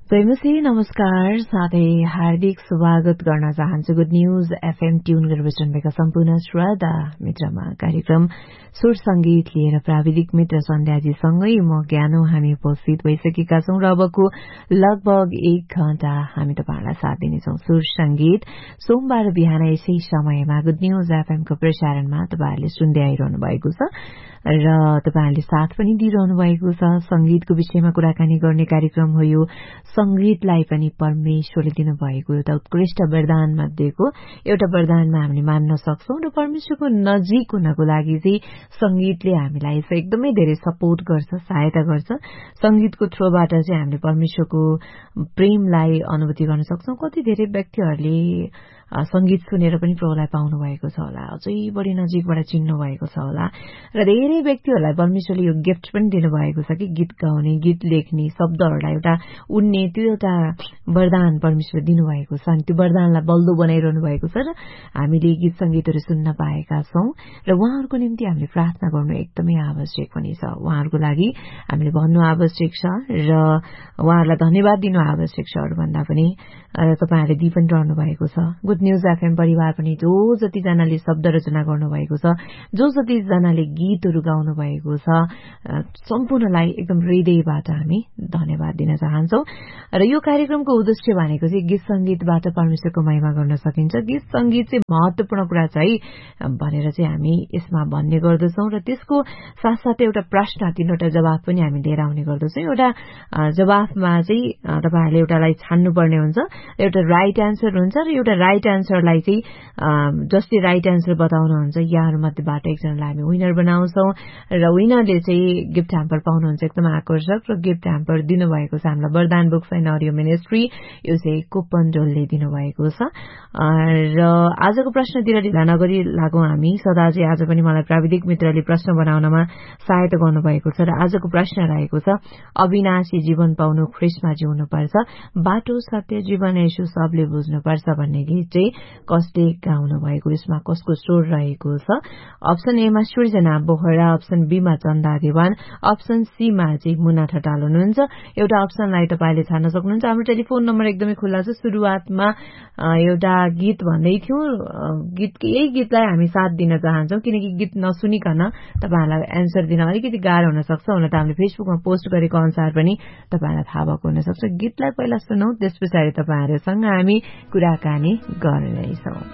प्रेमसी नमस्कार साथै हार्दिक स्वागत गर्न चाहन्छु गुड न्यूज एफएम ट्यून गरेर बस्नुभएका सम्पूर्ण श्रोता मित्रमा कार्यक्रम सुर संगीत लिएर प्राविधिक मित्र सन्ध्याजीसँगै म ज्ञानो हामी उपस्थित भइसकेका छौं र अबको लगभग 1 घण्टा हामी तपाईहरुलाई साथ दिनेछौं। सुर संगीत सोमबार बिहान यसै समयमा गुड न्यूज एफएम को प्रसारणमा तपाईहरुले सुन्दै आइरहनु भएको छ र तपाईहरुले साथ पनि दिइरहनु भएको छ। संगीतको विषयमा कुराकानी गर्ने कार्यक्रम हो यो। संगीतलाई पनि परमेश्वरले दिनुभएको एउटा उत्कृष्ट वरदान मध्येको एउटा वरदानमा हामीले मान्न सक्छौं र परमेश्वरको नजिक हुनको लागि चाहिँ संगीतले हामीलाई एकदमै धेरै सपोर्ट गर्छ, सहायता गर्छ। संगीतको थ्रुबाट चाहिँ हामीले परमेश्वरको प्रेमलाई अनुभूति गर्न सक्छौं। कति धेरै व्यक्तिहरूले संगीत सुनेर पनि प्रभुलाई पाउनु भएको छ होला, अझै बढी नजिकबाट चिन्नु भएको छ होला र धेरै व्यक्तिहरूलाई परमेश्वरले यो गिफ्ट पनि दिनुभएको छ कि गीत गाउने, गीत लेख्ने, शब्दहरूलाई एउटा उड्ने त्यो एउटा वरदान परमेश्वरले दिनुभएको छ अनि त्यो वरदानलाई बल्दो बनाइरहनु भएको छ र हामीले गीत संगीतहरू सुन्न पाएका छौं र उहाँहरूको निम्ति हामीले प्रार्थना गर्नु एकदमै आवश्यक पनि छ। उहाँहरूको लागि हामीले भन्नु आवश्यक छ र उहाँहरूलाई धन्यवाद दिनु आवश्यक छ। अरूभन्दा पनि तपाईहरुले दिइ पनि रहनु भएको छ। गुड न्यूज एफएम परिवार पनि जो जति जनाले शब्द रचना गर्नु भएको छ, जो जति जनाले गीतहरू गाउनु भएको छ, सम्पूर्णलाई एकदम हृदयबाट हामी धन्यवाद दिन चाहन्छौं। र यो कार्यक्रमको उद्देश्य भनेको चाहिँ गीत संगीतबाट परमेश्वरको महिमा गर्न सकिन्छ। गीत संगीत चाहिँ महत्वपूर्ण कुरा चाहिँ भनेर चाहिँ हामी यसमा भन्ने गर्दछौं र त्यसको साथसाथै एउटा प्रश्न 3वटा जवाफ पनि हामी लिएर आउने गर्दछौं। एउटा जवाफमा चाहिँ तपाईहरुले एउटालाई छान्नुपर्ने हुन्छ, एउटा राइट आन्सर हुन्छ र एउटा राइट आन्सरलाई चाहिँ जसले राइट आन्सर बताउनुहुन्छ यहाँहरु मध्येबाट एकजनालाई हामी विनर बनाउँछौं र विनरले चाहिँ गिफ्ट ह्याम्पर पाउनुहुन्छ एकदम आकर्षक र गिफ्ट ह्याम्पर दिनुभएको छ हामीलाई वरदान बुक्स एन्ड अडियो मिनिस्ट्री। यो चाहिँ कुपन डोलले दिनुभएको छ र आजको प्रश्नतिर ढिला नगरी लागौं हामी। सदा चाहिँ आज पनि मलाई प्राविधिक मित्रले प्रश्न बनाउनमा सहायता गर्नुभएको छ र आजको प्रश्न रहेको छ अविनाशी जीवन पाउनु ख्रीष्टमा जिउनुपर्छ, बाटो सत्य जीवन येशू सबले बुझ्नुपर्छ भन्ने गीत चाहिँ कसले गाउनु भएको, यसमा कसको स्वर रहेको छ? अप्सन ए मा सृजना बोहरा, अप्सन बी मा चन्दा देवान, अप्सन सी मा चाहिँ मुना ठटाल हुनुहुन्छ। एउटा अप्सनलाई तपाईले छान्न सक्नुहुन्छ। हाम्रो टेलिफोन नम्बर एकदमै खुल्ला छ। सुरुवातमा एउटा गीत भन्दै थियौं, यही गीतलाई हामी साथ दिन चाहन्छौं किनकि गीत नसुनिकन तपाईहरुलाई एन्सर दिन अलिकति गाह्रो हुन सक्छ। हुन त हामीले फेसबुकमा पोस्ट गरेको अनुसार पनि तपाईहरुलाई थाहा भएको हुन सक्छ। गीतलाई पहिला सुनौं, त्यसपछि तपाईहरुसँग हामी कुराकानी गर्नेछौं।